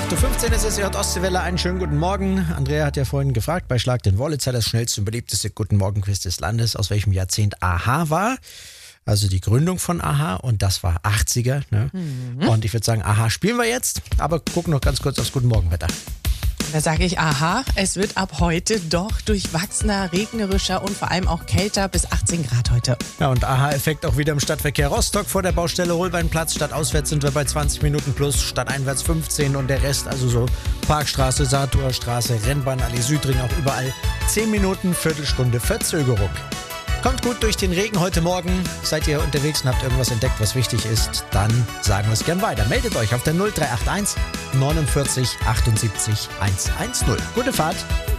8.15 Uhr ist es, ihr hört Ostseewelle, einen schönen guten Morgen. Andrea hat ja vorhin gefragt, bei Schlag den Wollitzer, das schnellste und beliebteste Guten Morgen-Quiz des Landes, aus welchem Jahrzehnt Aha war. Also die Gründung von Aha, und das war 80er. Ne? Und ich würde sagen, Aha spielen wir jetzt, aber gucken noch ganz kurz aufs Guten Morgen-Wetter. Da sage ich, aha, es wird ab heute doch durchwachsener, regnerischer und vor allem auch kälter, bis 18 Grad heute. Ja, und Aha-Effekt auch wieder im Stadtverkehr Rostock vor der Baustelle Holbeinplatz. Stadtauswärts sind wir bei 20 Minuten plus, stadteinwärts 15 und der Rest, also so Parkstraße, Saartuer Straße, Rennbahnallee Südring, auch überall 10 Minuten, Viertelstunde Verzögerung. Kommt gut durch den Regen heute Morgen. Seid ihr unterwegs und habt irgendwas entdeckt, was wichtig ist, dann sagen wir es gern weiter. Meldet euch auf der 0381 49 78 110. Gute Fahrt.